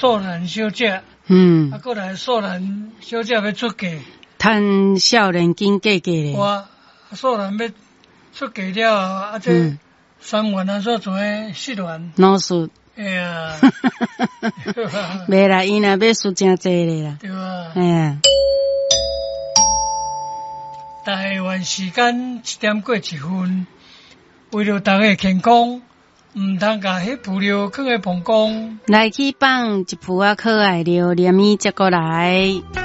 素兰小姐，过来素兰小姐要出嫁， 趁少年紧嫁嫁咧。 我素兰要出嫁了，这3元啊，所做4元。 老师。 哎呀， 袂啦，伊若要输真济咧啦。 对啊。 哎呀。 台湾时间7点过1分，为了大家健康，唔通甲迄布料放喺膀胱。 来去放一铺可爱料，连米接过来。